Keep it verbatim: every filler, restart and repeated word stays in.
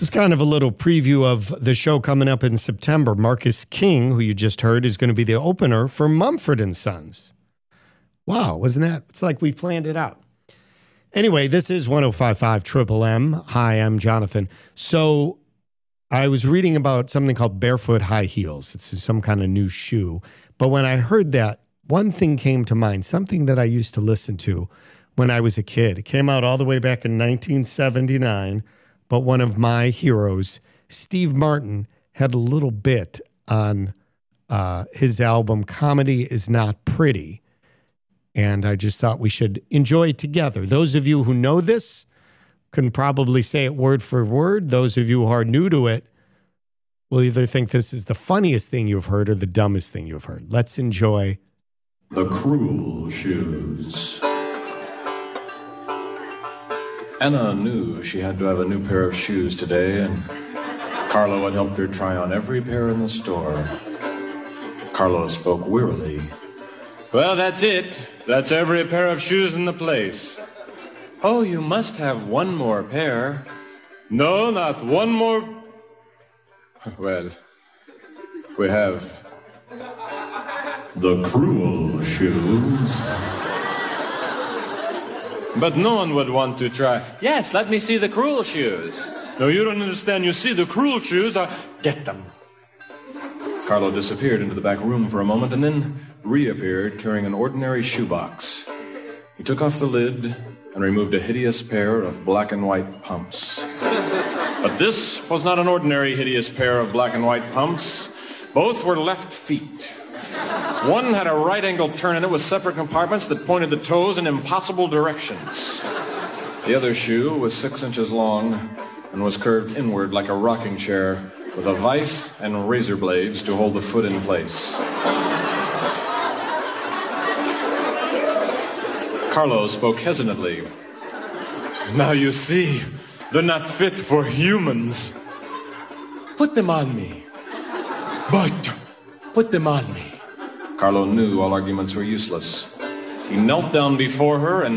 It's kind of a little preview of the show coming up in September. Marcus King, who you just heard, is going to be the opener for Mumford and Sons. Wow, wasn't that? It's like we planned it out. Anyway, this is one oh five point five Triple M. Hi, I'm Jonathan. So I was reading about something called barefoot high heels. It's some kind of new shoe. But when I heard that, one thing came to mind, something that I used to listen to when I was a kid. It came out all the way back in nineteen seventy-nine. But one of my heroes, Steve Martin, had a little bit on uh, his album, Comedy Is Not Pretty. And I just thought we should enjoy it together. Those of you who know this can probably say it word for word. Those of you who are new to it will either think this is the funniest thing you've heard or the dumbest thing you've heard. Let's enjoy The Cruel Shoes. Anna knew she had to have a new pair of shoes today, and Carlo had helped her try on every pair in the store. Carlo spoke wearily. Well, that's it. That's every pair of shoes in the place. Oh, you must have one more pair. No, not one more. Well, we have The Cruel Shoes. But no one would want to try. Yes, let me see the cruel shoes. No, you don't understand. You see, the cruel shoes are... Get them. Carlo disappeared into the back room for a moment and then reappeared carrying an ordinary shoebox. He took off the lid and removed a hideous pair of black and white pumps. But this was not an ordinary hideous pair of black and white pumps. Both were left feet. One had a right-angle turn in it with separate compartments that pointed the toes in impossible directions. The other shoe was six inches long and was curved inward like a rocking chair with a vise and razor blades to hold the foot in place. Carlo spoke hesitantly. Now you see, they're not fit for humans. Put them on me. But put them on me. Carlo knew all arguments were useless. He knelt down before her and